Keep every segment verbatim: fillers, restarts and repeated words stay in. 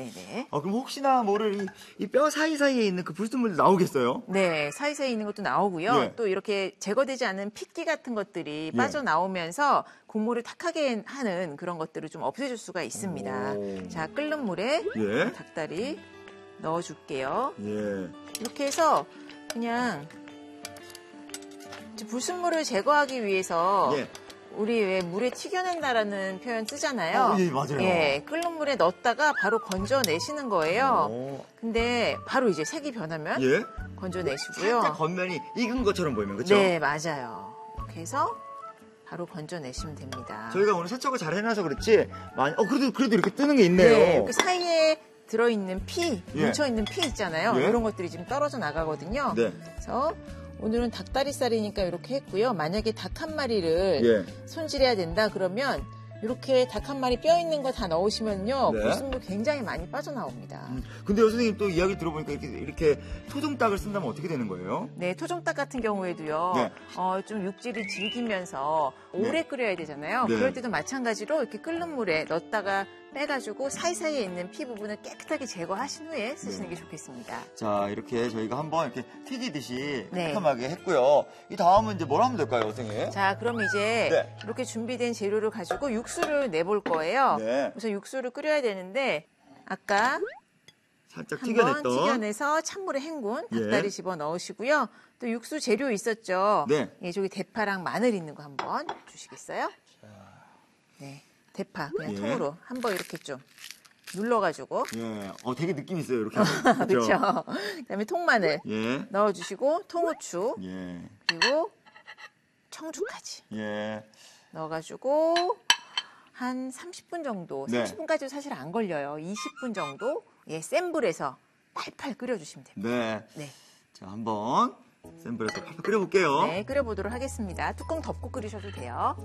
네네. 아, 그럼 혹시나 모를 이 뼈 사이사이에 있는 그 불순물도 나오겠어요? 네, 사이사이에 있는 것도 나오고요. 예. 또 이렇게 제거되지 않은 핏기 같은 것들이 예. 빠져나오면서 국물을 탁하게 하는 그런 것들을 좀 없애줄 수가 있습니다. 오. 자, 끓는 물에 예. 닭다리 넣어줄게요. 예. 이렇게 해서 그냥 불순물을 제거하기 위해서 예. 우리 왜 물에 튀겨낸다라는 표현 쓰잖아요. 어, 예, 맞아요. 예, 끓는 물에 넣었다가 바로 건져내시는 거예요. 오. 근데 바로 이제 색이 변하면 예. 건져내시고요. 살짝 겉면이 익은 것처럼 보이면, 그렇죠? 네, 맞아요. 이렇게 해서 바로 건져내시면 됩니다. 저희가 오늘 세척을 잘 해놔서 그렇지, 많이, 어, 그래도, 그래도 이렇게 뜨는 게 있네요. 네, 이렇게 사이에 들어있는 피, 예. 뭉쳐있는 피 있잖아요. 예. 이런 것들이 지금 떨어져 나가거든요. 네. 그래서 오늘은 닭다리살이니까 이렇게 했고요. 만약에 닭 한 마리를 예. 손질해야 된다 그러면 이렇게 닭 한 마리 뼈 있는 거 다 넣으시면요. 네. 불순물 굉장히 많이 빠져나옵니다. 음, 근데요, 선생님 또 이야기 들어보니까 이렇게, 이렇게 토종닭을 쓴다면 어떻게 되는 거예요? 네, 토종닭 같은 경우에도요. 네. 어, 좀 육질이 질기면서 오래 네. 끓여야 되잖아요. 네. 그럴 때도 마찬가지로 이렇게 끓는 물에 넣었다가 빼가지고 사이사이에 있는 피 부분을 깨끗하게 제거하신 후에 쓰시는 네. 게 좋겠습니다. 자, 이렇게 저희가 한번 이렇게 튀기듯이 네. 깔끔하게 했고요. 이 다음은 이제 뭘 하면 될까요, 선생님? 자, 그럼 이제 네. 이렇게 준비된 재료를 가지고 육수를 내볼 거예요. 네. 그래서 육수를 끓여야 되는데 아까 살짝 한번 튀겨냈던. 튀겨내서 찬물에 헹군 닭다리 예. 집어 넣으시고요. 또 육수 재료 있었죠. 네. 예, 저기 대파랑 마늘 있는 거 한번 주시겠어요? 네, 대파 그냥 예. 통으로 한번 이렇게 좀 눌러가지고 예. 어, 되게 느낌 있어요, 이렇게 하면. 그렇죠. 그다음에 통마늘 예. 넣어주시고 통후추 예. 그리고 청주까지 예. 넣어가지고 한 삼십 분 정도, 네. 삼십 분까지도 사실 안 걸려요. 이십 분 정도 예, 센 불에서 팔팔 끓여주시면 됩니다. 네. 네. 자, 한번 센 불에서 팔팔 끓여볼게요. 네, 끓여보도록 하겠습니다. 뚜껑 덮고 끓이셔도 돼요.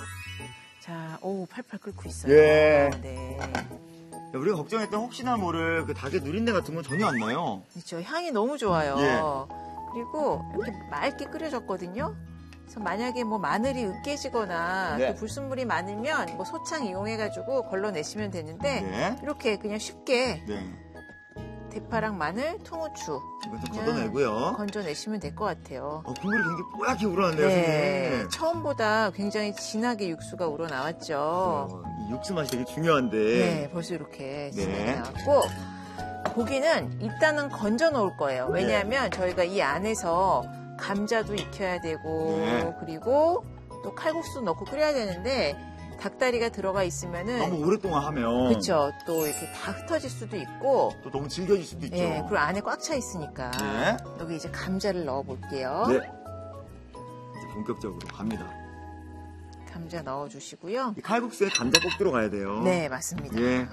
자, 오, 팔팔 끓고 있어요. 예. 네. 우리가 걱정했던 혹시나 모를 그 닭의 누린내 같은 건 전혀 안 나요. 그렇죠. 향이 너무 좋아요. 예. 그리고 이렇게 맑게 끓여졌거든요. 그래서 만약에 뭐 마늘이 으깨지거나 네. 또 불순물이 많으면 뭐 소창 이용해가지고 걸러내시면 되는데 네. 이렇게 그냥 쉽게 네. 대파랑 마늘, 통후추 이거 좀 그냥 걷어내고요. 건져내시면 될 것 같아요. 어, 국물이 굉장히 뽀얗게 우러나네요, 네, 선생님. 처음보다 굉장히 진하게 육수가 우러나왔죠. 어, 이 육수 맛이 되게 중요한데. 네, 벌써 이렇게 네. 진하게 나왔고 고기는 일단은 건져 놓을 거예요. 왜냐하면 저희가 이 안에서 감자도 익혀야 되고 네. 그리고 또 칼국수 넣고 끓여야 되는데 닭다리가 들어가 있으면은 너무 오랫동안 하면. 그렇죠. 또 이렇게 다 흩어질 수도 있고 또 너무 질겨질 수도 있죠. 예, 그리고 안에 꽉 차 있으니까 네. 여기 이제 감자를 넣어 볼게요. 네. 이제 본격적으로 갑니다. 감자 넣어 주시고요. 이 칼국수에 감자 꼭 들어가야 돼요. 네, 맞습니다. 예.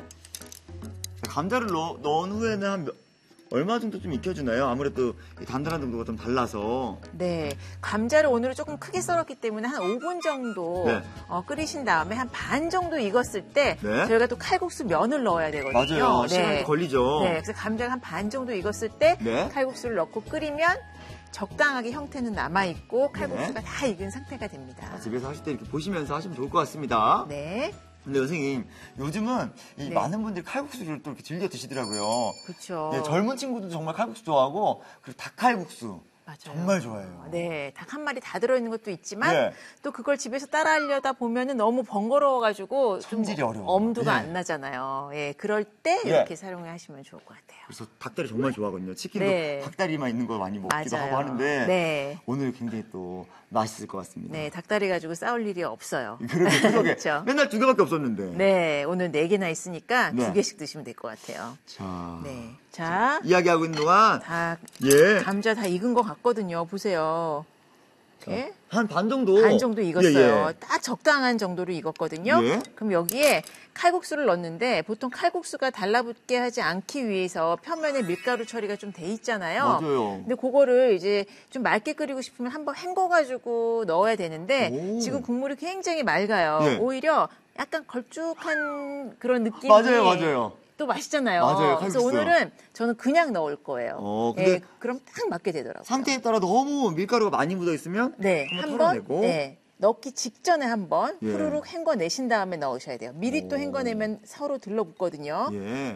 감자를 넣, 넣은 후에는 한 몇, 얼마 정도 좀 익혀주나요? 아무래도 이 단단한 정도가 좀 달라서. 네, 감자를 오늘은 조금 크게 썰었기 때문에 한 오 분 정도 네. 어, 끓이신 다음에 한 반 정도 익었을 때 네. 저희가 또 칼국수 면을 넣어야 되거든요. 맞아요. 시간이 네. 걸리죠. 네, 그래서 감자가 한 반 정도 익었을 때 네. 칼국수를 넣고 끓이면 적당하게 형태는 남아있고 네. 칼국수가 다 익은 상태가 됩니다. 집에서 하실 때 이렇게 보시면서 하시면 좋을 것 같습니다. 네, 근데 선생님, 요즘은 이 네. 많은 분들이 칼국수를 또 이렇게 즐겨 드시더라고요. 그렇죠. 예, 젊은 친구들도 정말 칼국수 좋아하고, 그리고 닭칼국수 맞아요. 정말 좋아해요. 네, 닭 한 마리 다 들어있는 것도 있지만 예. 또 그걸 집에서 따라하려다 보면은 너무 번거로워가지고 좀 손질이 어려워요. 엄두가 예. 안 나잖아요. 예, 그럴 때 예. 이렇게 사용해 하시면 좋을 것 같아요. 그래서 닭다리 정말 좋아하거든요. 치킨도 네. 닭다리만 있는 거 많이 먹기도 맞아요. 하고 하는데 네. 오늘 굉장히 또 맛있을 것 같습니다. 네, 닭다리 가지고 싸울 일이 없어요. 그러게, 그러게. 그렇죠. 맨날 두 개밖에 없었는데. 네, 오늘 네 개나 있으니까 네. 두 개씩 드시면 될 것 같아요. 자, 네, 자, 이야기하고 있는 동안 닭 예, 감자 다 익은 것 같거든요. 보세요. 이렇게 한 반 정도 반 정도 익었어요. 예, 예. 딱 적당한 정도로 익었거든요. 예. 그럼 여기에 칼국수를 넣는데 보통 칼국수가 달라붙게 하지 않기 위해서 표면에 밀가루 처리가 좀 돼 있잖아요. 맞아요. 근데 그거를 이제 좀 맑게 끓이고 싶으면 한번 헹궈가지고 넣어야 되는데 오. 지금 국물이 굉장히 맑아요. 예. 오히려 약간 걸쭉한 그런 느낌이 맞아요, 맞아요. 또 맛있잖아요. 맞아요, 그래서 칼국수. 오늘은 저는 그냥 넣을 거예요. 어, 근데 예, 그럼 딱 맞게 되더라고요. 상태에 따라 너무 밀가루가 많이 묻어 있으면 네, 한번 한번 털어내고. 네, 넣기 직전에 한번 예. 후루룩 헹궈내신 다음에 넣으셔야 돼요. 미리 또 오. 헹궈내면 서로 들러붙거든요. 예.